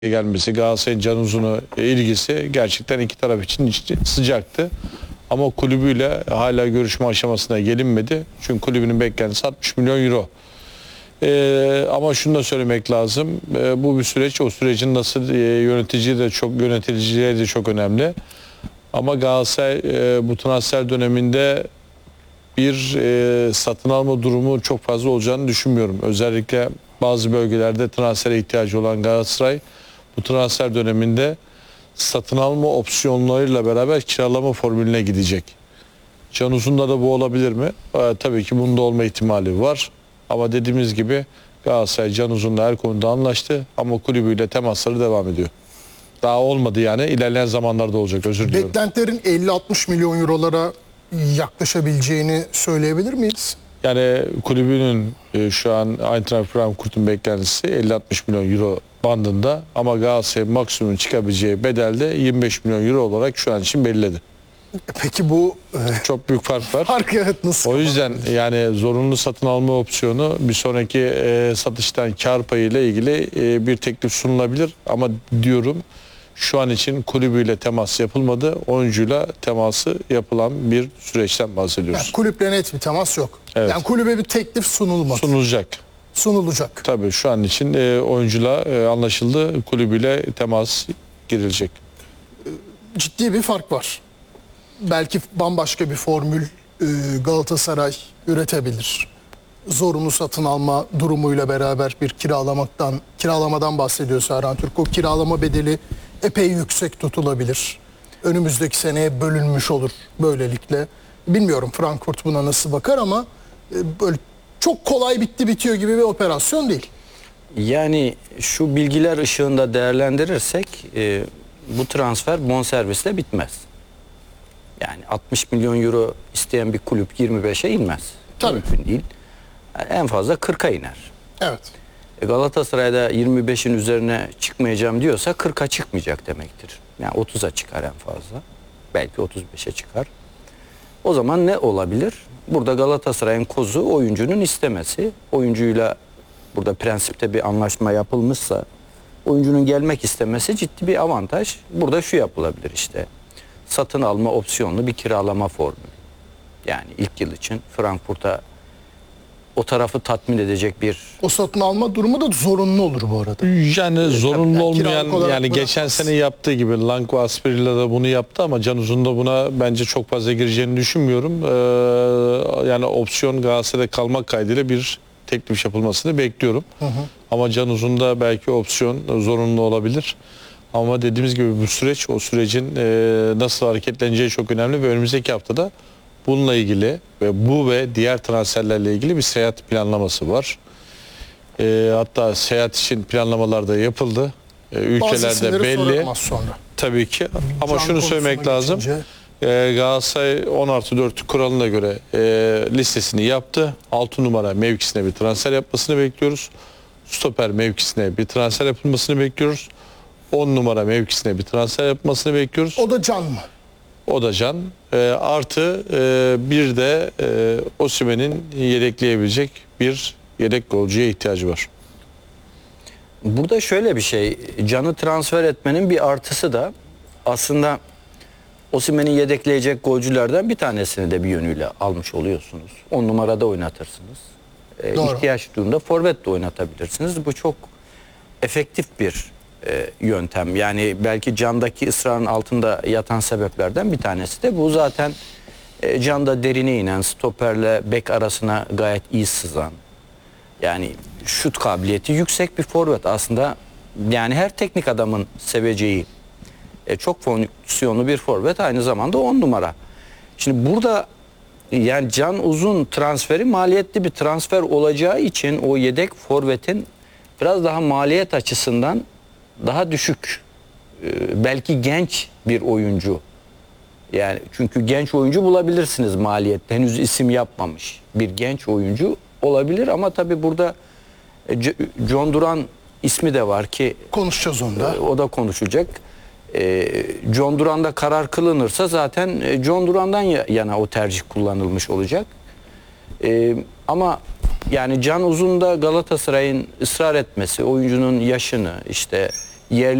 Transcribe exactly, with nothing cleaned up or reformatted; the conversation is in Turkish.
gelmesi, Galatasaray'ın Can Uzun'u ilgisi gerçekten iki taraf için sıcaktı. Ama kulübüyle hala görüşme aşamasına gelinmedi. Çünkü kulübünün beklentisi altmış milyon euro. Ee, ama şunu da söylemek lazım. Ee, bu bir süreç. O sürecin nasıl e, yönetici de çok yöneticileri de çok önemli. Ama Galatasaray e, bu transfer döneminde bir e, satın alma durumu çok fazla olacağını düşünmüyorum. Özellikle bazı bölgelerde transfere ihtiyacı olan Galatasaray bu transfer döneminde satın alma opsiyonlarıyla beraber kiralama formülüne gidecek. Can Uzun'da da bu olabilir mi? Ee, tabii ki bunda olma ihtimali var. Ama dediğimiz gibi Galatasaray Can Uzun'la her konuda anlaştı ama kulübüyle temasları devam ediyor. Daha olmadı yani, ilerleyen zamanlarda olacak, özür diliyorum. Beklentilerin elli altmış milyon eurolara yaklaşabileceğini söyleyebilir miyiz? Yani kulübünün e, şu an Eintracht Frankfurt'un beklentisi elli altmış milyon euro bandında ama Galatasaray maksimum çıkabileceği bedelde yirmi beş milyon euro olarak şu an için belirledi. Peki bu e, çok büyük fark var. Fark evet, nasıl? O yüzden yani zorunlu satın alma opsiyonu bir sonraki e, satıştan kar payı ile ilgili e, bir teklif sunulabilir ama diyorum şu an için kulübüyle temas yapılmadı. Oyuncuyla teması yapılan bir süreçten bahsediyoruz. Yani kulüple net bir temas yok. Evet. Yani kulübe bir teklif sunulmadı. Sunulacak. Sunulacak. Tabii şu an için e, oyuncuyla e, anlaşıldı. Kulübüyle temas girilecek. Ciddi bir fark var. Belki bambaşka bir formül e, Galatasaray üretebilir. Zorunlu satın alma durumuyla beraber bir kiralamaktan, kiralamadan bahsediyor Serhan Türk. O kiralama bedeli epey yüksek tutulabilir. Önümüzdeki seneye bölünmüş olur böylelikle. Bilmiyorum Frankfurt buna nasıl bakar ama e, böyle çok kolay bitti bitiyor gibi bir operasyon değil. Yani şu bilgiler ışığında değerlendirirsek e, bu transfer bonservisle bitmez. Yani altmış milyon euro isteyen bir kulüp yirmi beşe inmez. Tabii. Mümkün değil. Yani en fazla kırka iner. Evet. E Galatasaray'da yirmi beşin üzerine çıkmayacağım diyorsa kırka çıkmayacak demektir. Yani otuza çıkar en fazla. Belki otuz beşe çıkar. O zaman ne olabilir? Burada Galatasaray'ın kozu oyuncunun istemesi. Oyuncuyla burada prensipte bir anlaşma yapılmışsa oyuncunun gelmek istemesi ciddi bir avantaj. Burada şu yapılabilir işte. Satın alma opsiyonlu bir kiralama formülü. Yani ilk yıl için Frankfurt'a o tarafı tatmin edecek bir... O satın alma durumu da zorunlu olur bu arada. Yani zorunlu yani olmayan, yani bırakmaz. geçen sene yaptığı gibi Lanko Asprilla da bunu yaptı ama Can Uzun da buna bence çok fazla gireceğini düşünmüyorum. Ee, yani opsiyon Galatasaray'da kalmak kaydıyla bir teklif yapılmasını bekliyorum. Hı hı. Ama Can Uzun'da belki opsiyon zorunlu olabilir. Ama dediğimiz gibi bu süreç, o sürecin e, nasıl hareketleneceği çok önemli ve önümüzdeki haftada bununla ilgili ve bu ve diğer transferlerle ilgili bir seyahat planlaması var. E, hatta seyahat için planlamalar da yapıldı. E, ülkelerde belli. Sonra. Tabii ki. Ama Can şunu söylemek lazım. E, Galatasaray on artı dört kuralına göre e, listesini yaptı. altı numara mevkisine bir transfer yapmasını bekliyoruz. Stoper mevkisine bir transfer yapılmasını bekliyoruz. on numara mevkisine bir transfer yapmasını bekliyoruz. O da Can mı? O da Can. E, artı e, bir de e, Osimhen'in yedekleyebilecek bir yedek golcüye ihtiyacı var. Burada şöyle bir şey. Can'ı transfer etmenin bir artısı da aslında Osimhen'i yedekleyecek golcülerden bir tanesini de bir yönüyle almış oluyorsunuz. on numarada oynatırsınız. E, ihtiyaç duyduğunda forvet de oynatabilirsiniz. Bu çok efektif bir E, yöntem. Yani belki Can'daki ısrarın altında yatan sebeplerden bir tanesi de bu. Zaten e, Can'da derine inen, stoperle bek arasına gayet iyi sızan, yani şut kabiliyeti yüksek bir forvet aslında. Yani her teknik adamın seveceği e, çok fonksiyonlu bir forvet, aynı zamanda on numara. Şimdi burada yani Can Uzun transferi maliyetli bir transfer olacağı için o yedek forvetin biraz daha maliyet açısından daha düşük, belki genç bir oyuncu. Yani çünkü genç oyuncu bulabilirsiniz maliyette. Henüz isim yapmamış bir genç oyuncu olabilir ama tabii burada John Duran ismi de var ki konuşacağız onda. O da konuşacak. John Duran'da karar kılınırsa zaten John Duran'dan yana o tercih kullanılmış olacak. Ama yani Can Uzun'da Galatasaray'ın ısrar etmesi, oyuncunun yaşını, işte yerli